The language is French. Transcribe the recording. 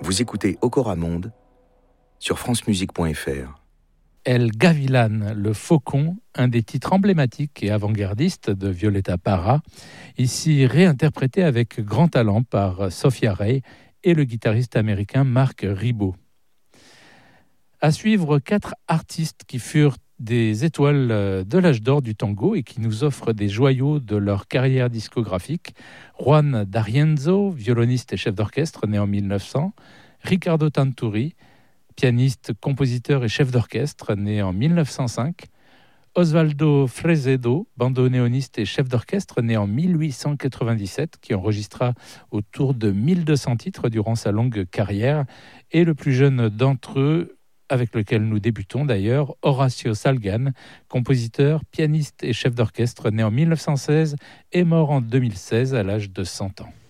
Vous écoutez Okoramonde sur francemusique.fr. El Gavilan, le faucon, un des titres emblématiques et avant-gardistes de Violeta Parra, ici réinterprété avec grand talent par Sophia Ray et le guitariste américain Marc Ribot. À suivre 4 artistes qui furent des étoiles de l'âge d'or du tango et qui nous offrent des joyaux de leur carrière discographique. Juan D'Arienzo, violoniste et chef d'orchestre, né en 1900. Ricardo Tanturi, pianiste, compositeur et chef d'orchestre, né en 1905. Osvaldo Fresedo, bandoneoniste et chef d'orchestre, né en 1897, qui enregistra autour de 1200 titres durant sa longue carrière. Et le plus jeune d'entre eux, avec lequel nous débutons d'ailleurs, Horacio Salgan, compositeur, pianiste et chef d'orchestre, né en 1916 et mort en 2016 à l'âge de 100 ans.